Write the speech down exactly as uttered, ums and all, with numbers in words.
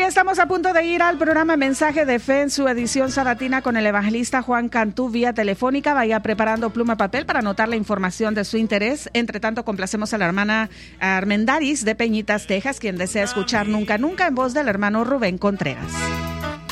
estamos a punto de ir al programa Mensaje de Fe en su edición sabatina con el evangelista Juan Cantú vía telefónica. Vaya preparando pluma y papel para anotar la información de su interés. Entre tanto, complacemos a la hermana Armendaris de Peñitas, Texas, quien desea escuchar Nunca Nunca en voz del hermano Rubén Contreras.